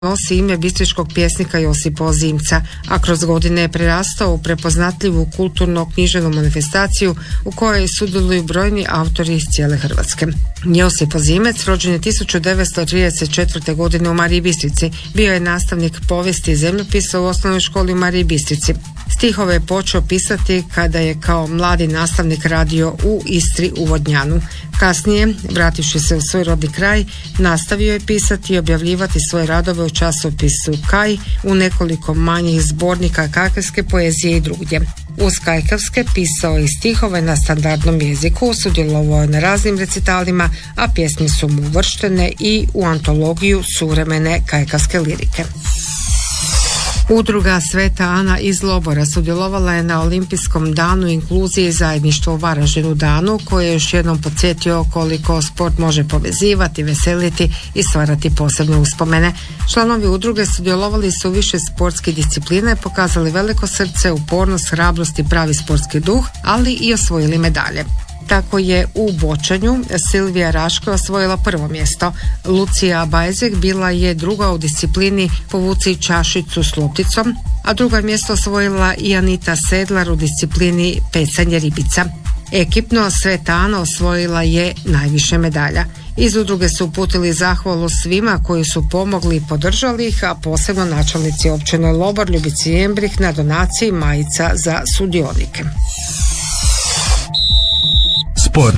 nosi ime bistričkog pjesnika Josipa Ozimca, a kroz godine je prerastao u prepoznatljivu kulturno-književnu manifestaciju u kojoj sudjeluju brojni autori iz cijele Hrvatske. Josip Ozimec rođen je 1934. godine u Mariji Bistrici. Bio je nastavnik povijesti i zemljopisa u osnovnoj školi u Mariji Bistrici. Stihove je počeo pisati kada je kao mladi nastavnik radio u Istri u Vodnjanu. Kasnije, vrativši se u svoj rodni kraj, nastavio je pisati i objavljivati svoje radove u časopisu Kaj, u nekoliko manjih zbornika kajkavske poezije i drugdje. Uz kajkavske pisao i stihove na standardnom jeziku, sudjelovao je na raznim recitalima, a pjesme su mu uvrštene i u antologiju suvremene kajkavske lirike. Udruga Sveta Ana iz Lobora sudjelovala je na Olimpijskom danu inkluzije i zajedništva u Varaždinu, danu koji je još jednom podsjetio koliko sport može povezivati, veseliti i stvarati posebne uspomene. Članovi udruge sudjelovali su u više sportskih disciplina i pokazali veliko srce, upornost, hrabrost i pravi sportski duh, ali i osvojili medalje. Tako je u bočanju Silvija Raško osvojila prvo mjesto. Lucija Bajzek bila je druga u disciplini povuci čašicu s lopticom, a drugo mjesto osvojila i Anita Sedlar u disciplini pecanje ribica. Ekipno Sveta Ana osvojila je najviše medalja. Iz udruge su uputili zahvalu svima koji su pomogli i podržali ih, a posebno načelnici općine Lobor Ljubici Jembrih na donaciji majica za sudionike. Sport.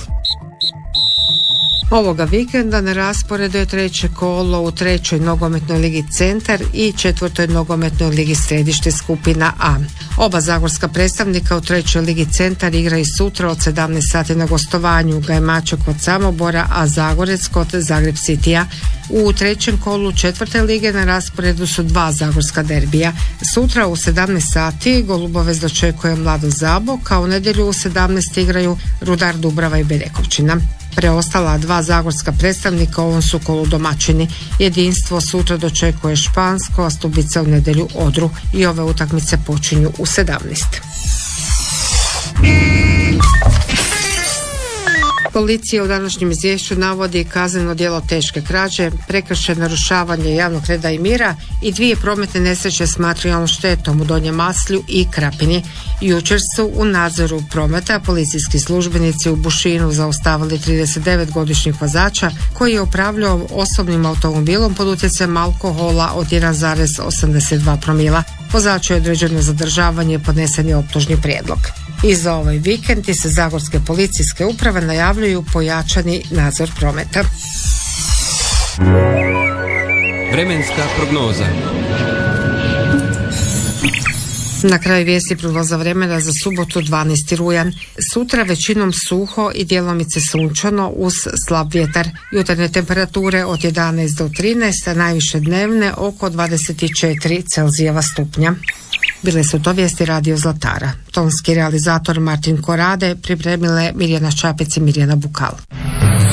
Ovoga vikenda na rasporedu je treće kolo u trećoj nogometnoj ligi Centar i četvrtoj nogometnoj ligi Središte skupina A. Oba zagorska predstavnika u trećoj ligi Centar igraju sutra od 17 sati na gostovanju. Gajmačak kod Samobora, a Zagorec kod Zagreb Citya. U trećem kolu četvrte lige na rasporedu su dva zagorska derbija. Sutra u 17 sati Golubovec dočekuje Mladu Zabok, a u nedjelju u 17 igraju Rudar Dubrava i Berekovčina. Preostala dva zagorska predstavnika u ovom su kolu domaćini. Jedinstvo sutra dočekuje Špansko, a Stubica u nedjelju Odru, i ove utakmice počinju u 17. Policija u današnjem izvješću navodi kazneno djelo teške krađe, prekršaj narušavanje javnog reda i mira i 2 prometne nesreće s materijalnom štetom u Donjem Maslju i Krapini. Jučer su u nadzoru prometa policijski službenici u Bušinu zaustavili 39-godišnjeg vozača koji je upravljao osobnim automobilom pod utjecajem alkohola od 1,82 promila. Vozaču je određeno zadržavanje i podnesen je optužni prijedlog. I za ovaj vikend se zagorske policijske uprave najavljuju pojačani nadzor prometa. Vremenska prognoza. Na kraju vijesti prognoza vremena za subotu 12. rujan. Sutra većinom suho i djelomice sunčano uz slab vjetar. Jutarnje temperature od 11 do 13, a najviše dnevne oko 24 Celzijeva stupnja. Bile su to vijesti Radio Zlatara. Tonski realizator Martin Korade, pripremile Mirjana Čapec i Mirjana Bukal.